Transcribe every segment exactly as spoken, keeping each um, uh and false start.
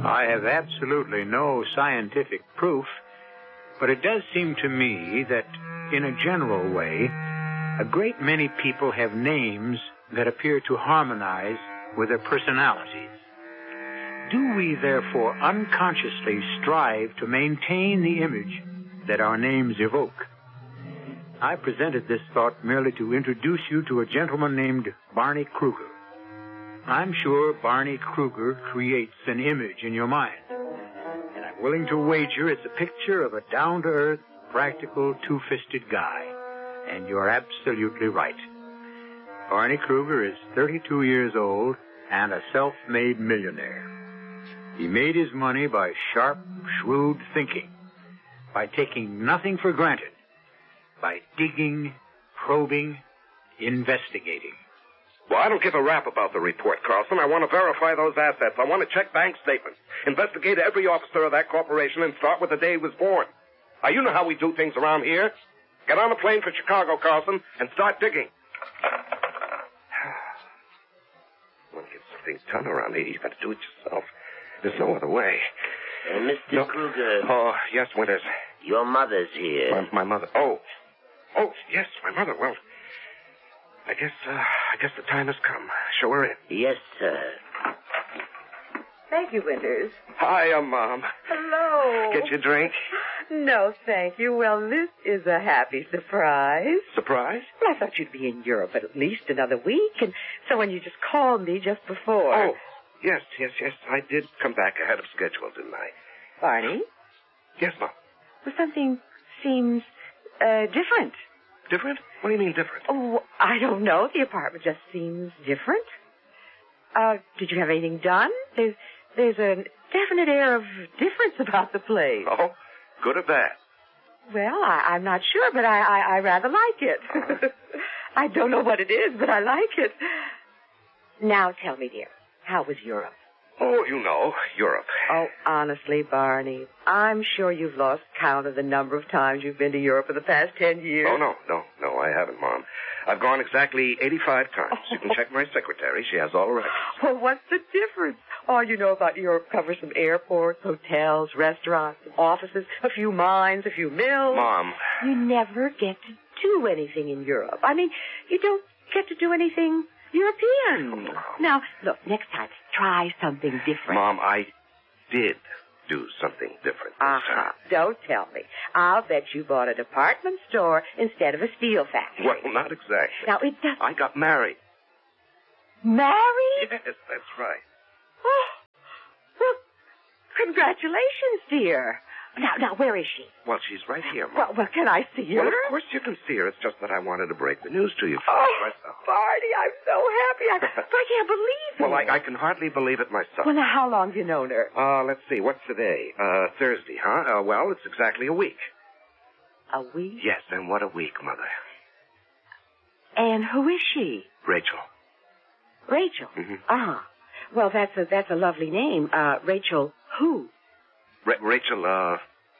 I have absolutely no scientific proof, but it does seem to me that, in a general way, a great many people have names that appear to harmonize with their personalities. Do we, therefore, unconsciously strive to maintain the image that our names evoke? I presented this thought merely to introduce you to a gentleman named Barney Kruger. I'm sure Barney Kruger creates an image in your mind, and I'm willing to wager it's a picture of a down-to-earth, practical, two-fisted guy. And you're absolutely right. Barney Kruger is thirty-two years old and a self-made millionaire. He made his money by sharp, shrewd thinking, by taking nothing for granted, by digging, probing, investigating. Well, I don't give a rap about the report, Carlson. I want to verify those assets. I want to check bank statements, investigate every officer of that corporation, and start with the day he was born. Now, you know how we do things around here. Get on a plane for Chicago, Carlson, and start digging. Want to get some things done around here, you got to do it yourself. There's no other way. Uh, Mister No. Kruger. Oh, yes, Winters. Your mother's here. My, my mother. Oh. Oh, yes, my mother. Well, I guess, uh, I guess the time has come. Show her in. Yes, sir. Thank you, Winters. Hiya, Mom. Hello. Get your drink. No, thank you. Well, this is a happy surprise. Surprise? Well, I thought you'd be in Europe at least another week, and so when you just called me just before. Oh, yes, yes, yes. I did come back ahead of schedule, didn't I? Barney? Yes, Mom. Well, something seems uh, different. Different? What do you mean different? Oh, I don't know. The apartment just seems different. Uh, did you have anything done? There's, there's a definite air of difference about the place. Oh, good or bad? Well, I, I'm not sure, but I, I, I rather like it. I don't know what it is, but I like it. Now tell me, dear, how was Europe? Oh, you know, Europe. Oh, honestly, Barney, I'm sure you've lost count of the number of times you've been to Europe in the past ten years. Oh, no, no, no, I haven't, Mom. I've gone exactly eighty-five times. You can check my secretary. She has all the records. Well, what's the difference? All you know about Europe covers some airports, hotels, restaurants, offices, a few mines, a few mills. Mom. You never get to do anything in Europe. I mean, you don't get to do anything European. Oh, now, look, next time, try something different. Mom, I did do something different. this Uh-huh. time. Don't tell me. I'll bet you bought a department store instead of a steel factory. Well, not exactly. Now, it does... I got married. Married? Yes, that's right. Oh, well, congratulations, dear. Now, now, where is she? Well, she's right here, Mom. Well, well, can I see her? Well, of course you can see her. It's just that I wanted to break the news to you first Oh, myself. Barney, I'm so happy. I, I can't believe it. Well, I, I can hardly believe it myself. Well, now, how long have you known her? Uh, let's see. What's today? Uh, Thursday, huh? Uh, well, it's exactly a week. A week? Yes, and what a week, Mother. And who is she? Rachel. Rachel. Mhm. Uh-huh. Well, that's a, that's a lovely name. Uh, Rachel who? Ra- Rachel, uh...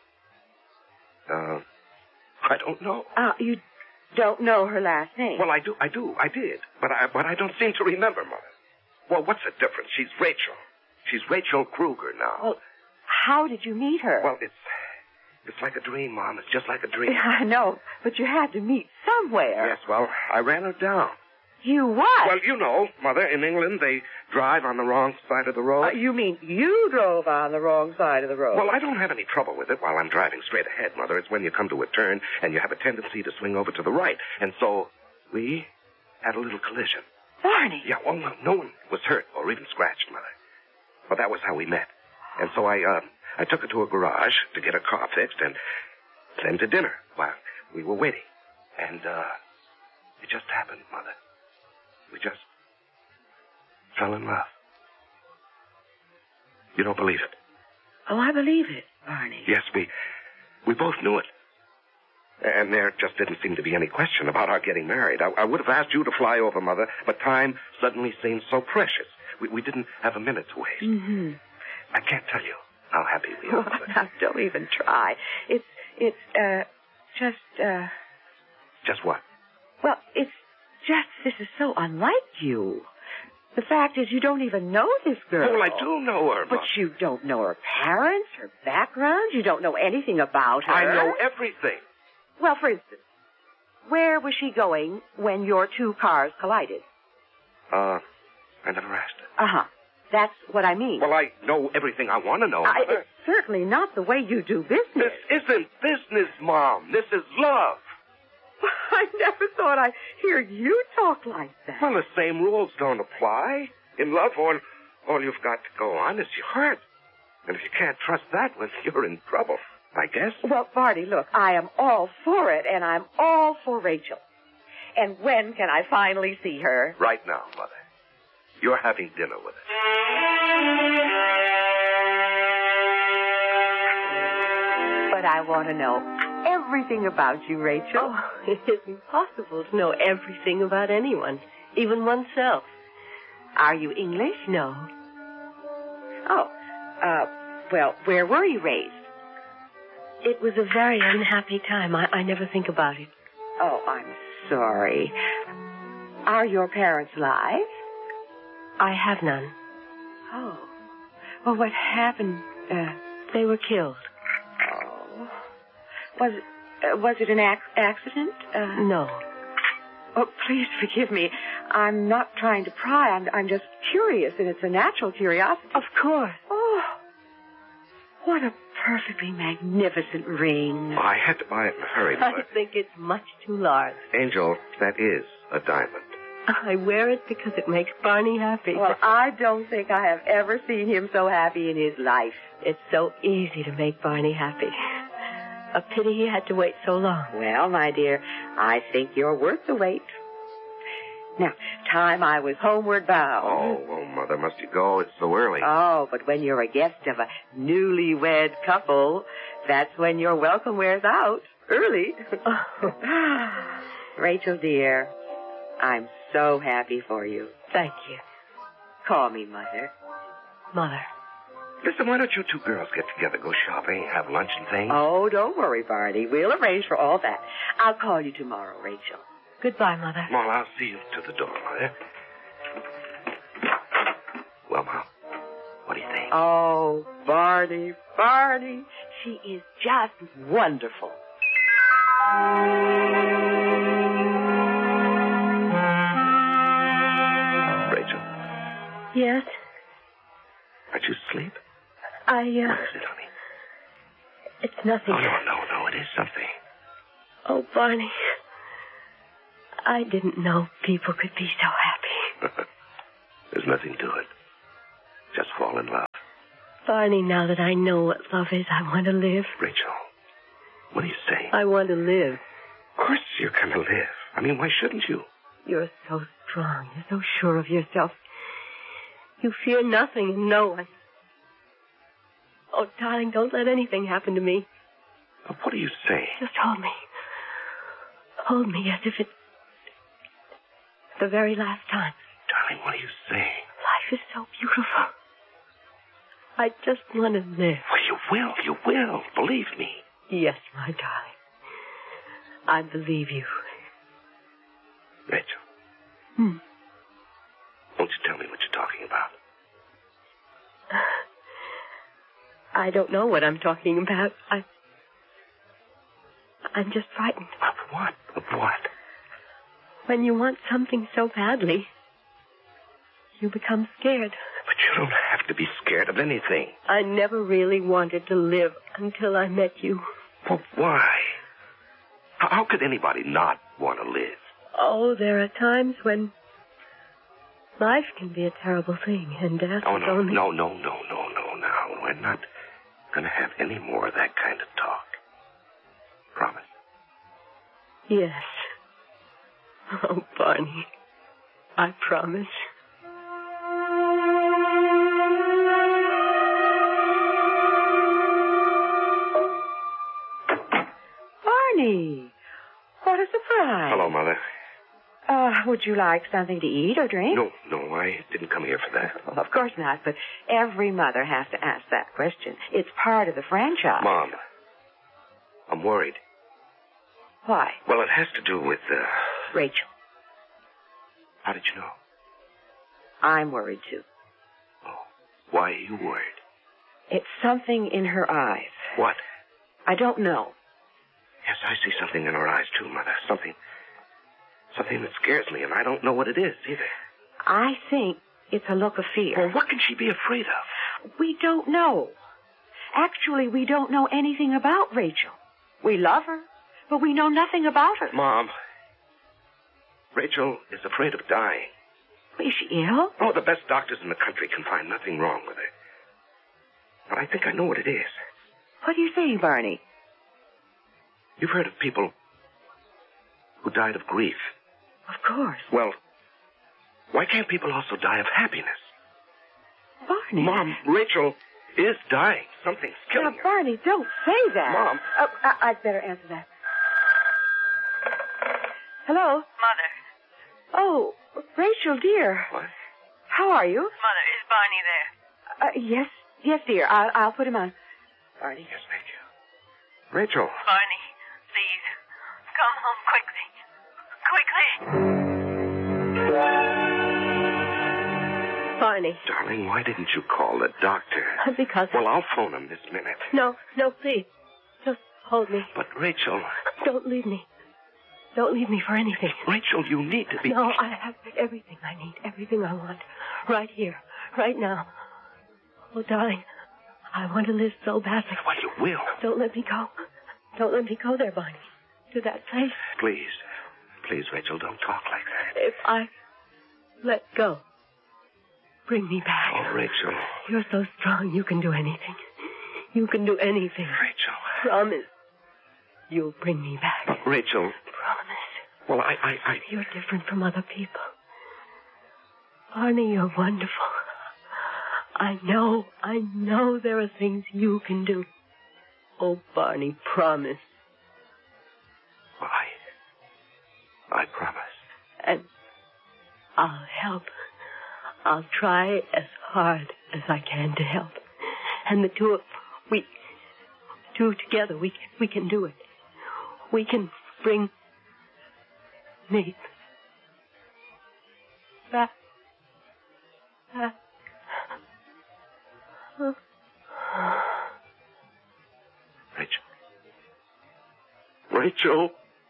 Uh... I don't know. Uh, you don't know her last name? Well, I do, I do, I did. But I, but I don't seem to remember, Mother. Well, what's the difference? She's Rachel. She's Rachel Kruger now. Well, how did you meet her? Well, it's... It's like a dream, Mom. It's just like a dream. I know, but you had to meet somewhere. Yes, well, I ran her down. You what? Well, you know, Mother, in England, they drive on the wrong side of the road. Uh, you mean you drove on the wrong side of the road? Well, I don't have any trouble with it while I'm driving straight ahead, Mother. It's when you come to a turn and you have a tendency to swing over to the right. And so we had a little collision. Barney. Yeah, well, no, no one was hurt or even scratched, Mother. Well, that was how we met. And so I, uh, I took her to a garage to get her car fixed and then to dinner while we were waiting. And, uh, it just happened, Mother. We just fell in love. You don't believe it? Oh, I believe it, Barney. Yes, we we both knew it. And there just didn't seem to be any question about our getting married. I, I would have asked you to fly over, Mother, but time suddenly seemed so precious. We, we didn't have a minute to waste. Mm-hmm. I can't tell you how happy we are, Well, Mother. now, don't even try. It's, it's, uh, just, uh, Just what? well, it's just, this is so unlike you. The fact is, you don't even know this girl. Oh, well, I do know her, But Mom. you don't know her parents, her background. You don't know anything about her. I know everything. Well, for instance, where was she going when your two cars collided? Uh, I never asked her. Uh-huh. That's what I mean. Well, I know everything I want to know. I, Mother. it's certainly not the way you do business. This isn't business, Mom. This is love. I never thought I'd hear you talk like that. Well, the same rules don't apply. In love, all, all you've got to go on is your heart. And if you can't trust that, well, you're in trouble, I guess. Well, Barney, look, I am all for it, and I'm all for Rachel. And when can I finally see her? Right now, Mother. You're having dinner with us. But I want to know everything about you, Rachel. Oh, it isn't possible to know everything about anyone, even oneself. Are you English? No. Oh, uh, well, where were you raised? It was a very unhappy time. I, I never think about it. Oh, I'm sorry. Are your parents alive? I have none. Oh. Well, what happened? Uh, They were killed. oh. Was, uh, was it an ac- accident? Uh, No. Oh, please forgive me. I'm not trying to pry. I'm, I'm just curious, and it's a natural curiosity. Of course. Oh, what a perfectly magnificent ring. I had to buy it in a hurry, I Mother. think it's much too large. Angel, that is a diamond. I wear it because it makes Barney happy. Well, I don't think I have ever seen him so happy in his life. It's so easy to make Barney happy. A pity he had to wait so long. Well, my dear, I think you're worth the wait. Now, time I was homeward bound. Oh, well, Mother, must you go? It's so early. Oh, but when you're a guest of a newlywed couple, that's when your welcome wears out. Early. Rachel, dear, I'm so happy for you. Thank you, Call me Mother. Mother. Listen, why don't you two girls get together, go shopping, have lunch and things? Oh, don't worry, Barney. We'll arrange for all that. I'll call you tomorrow, Rachel. Goodbye, Mother. Well, I'll see you to the door, Mother. Well, Mom, what do you think? Oh, Barney, Barney. She is just wonderful. Rachel, Yes? aren't you asleep? I, uh... What is it, honey? It's nothing. Oh, no, no, no, it is something. Oh, Barney. I didn't know people could be so happy. There's nothing to it. Just fall in love. Barney, now that I know what love is, I want to live. Rachel, what are you saying? I want to live. Of course you're going to live. I mean, why shouldn't you? You're so strong. You're so sure of yourself. You fear nothing and no one. Oh, darling, don't let anything happen to me. But what are you saying? Just hold me. Hold me as if it's the very last time. Darling, what are you saying? Life is so beautiful. I just want to live. Well, you will. You will. Believe me. Yes, my darling. I believe you. Rachel, Hmm. won't you tell me what you're talking about? I don't know what I'm talking about. I... I'm just frightened. Of what? Of what? When you want something so badly, you become scared. But you don't have to be scared of anything. I never really wanted to live until I met you. Well, why? How, how could anybody not want to live? Oh, there are times when life can be a terrible thing, and death Oh, is no, only... no, no, no, no, no, now. We're not going to have any more of that kind of talk. Promise. Yes. Oh, Barney, I promise. Barney, what a surprise. Hello, Mother. Uh, would you like something to eat or drink? No, no, I didn't come here for that. Well, of course not, but every mother has to ask that question. It's part of the franchise. Mom, I'm worried. Why? Well, it has to do with, uh... Rachel. How did you know? I'm worried, too. Oh, why are you worried? It's something in her eyes. What? I don't know. Yes, I see something in her eyes, too, Mother. Something... Something that scares me, and I don't know what it is, either. I think it's a look of fear. Well, what can she be afraid of? We don't know. Actually, we don't know anything about Rachel. We love her, but we know nothing about her. Mom, Rachel is afraid of dying. Is she ill? Oh, the best doctors in the country can find nothing wrong with her. But I think I know what it is. What are you saying, Barney? You've heard of people who died of grief. Of course. Well, why can't people also die of happiness? Barney. Mom, Rachel is dying. Something's killing now, her. Barney, don't say that. Mom. Oh, I- I'd better answer that. Hello? Mother. Oh, Rachel, dear. What? How are you? Mother, is Barney there? Uh, yes, yes, dear. I'll, I'll put him on. Barney. Yes, thank you. Rachel. Barney, please. Come home quickly. Quickly. Barney. Darling, why didn't you call the doctor? Because... Well, I'll phone him this minute. No, no, please. Just hold me. But, Rachel... Don't leave me. Don't leave me for anything. Rachel, you need to be... No, I have everything I need, everything I want. Right here, right now. Oh, darling, I want to live so badly. Well, you will. Don't let me go. Don't let me go there, Barney. To that place. Please. Please, Rachel, don't talk like that. If I let go, bring me back. Oh, Rachel. You're so strong, you can do anything. You can do anything. Rachel. Promise. You'll bring me back. But, Rachel... Promise. Well, I, I, I... You're different from other people. Barney, you're wonderful. I know, I know there are things you can do. Oh, Barney, promise. Well, I... I promise. And I'll help. I'll try as hard as I can to help. And the two of... We... Two together, we, we can do it. We can bring... Nate. Back. Back. Huh? Rachel. Rachel.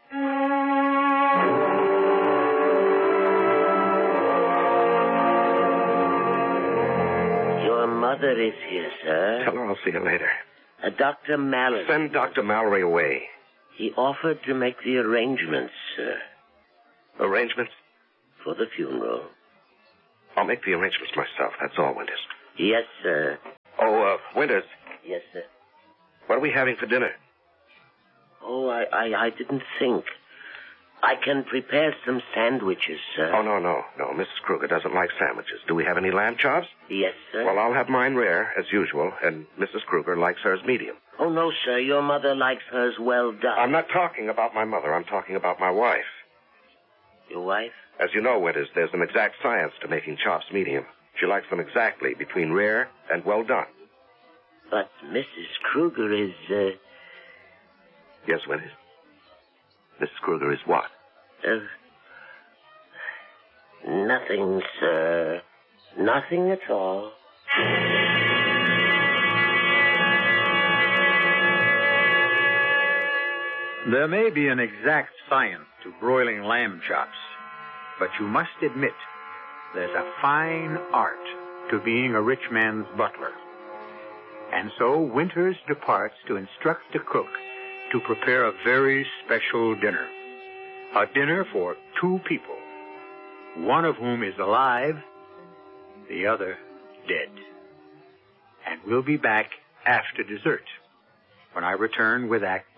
Your mother is here, sir. Tell her I'll see her later. Uh, Doctor Mallory. Send Doctor Mallory away. He offered to make the arrangements, sir. Arrangements? For the funeral. I'll make the arrangements myself. That's all, Winters. Yes, sir. Oh, uh, Winters, Yes, sir. what are we having for dinner? Oh, I, I, I didn't think. I can prepare some sandwiches, sir. Oh, no, no, no. Missus Kruger doesn't like sandwiches. Do we have any lamb chops? Yes, sir. Well, I'll have mine rare, as usual, and Missus Kruger likes hers medium. Oh, no, sir. Your mother likes hers well done. I'm not talking about my mother. I'm talking about my wife. Your wife? As you know, Winters, there's an exact science to making chops medium. She likes them exactly between rare and well done. But Missus Kruger is, uh... Yes, Winters. Missus Kruger is what? Uh, nothing, sir. Nothing at all. There may be an exact science to broiling lamb chops, but you must admit there's a fine art to being a rich man's butler. And so Winters departs to instruct the cook to prepare a very special dinner. A dinner for two people, one of whom is alive, the other dead. And we'll be back after dessert, when I return with Act